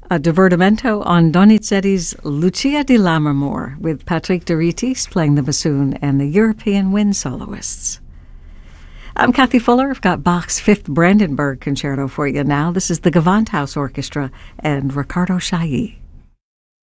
a divertimento on Donizetti's Lucia di Lammermoor with Patrick Doritis playing the bassoon and the European wind soloists. I'm Kathy Fuller. I've got Bach's Fifth Brandenburg Concerto for you now. This is the Gewandhaus Orchestra and Riccardo Chailly.